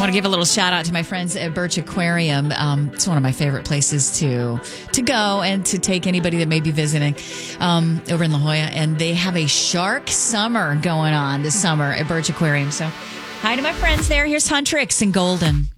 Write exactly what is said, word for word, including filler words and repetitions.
want to give a little shout out to my friends at Birch Aquarium. Um, it's one of my favorite places to to go and to take anybody that may be visiting um, over in La Jolla. And they have a shark summer going on this summer at Birch Aquarium. So hi to my friends there. Here's Huntrix and Golden.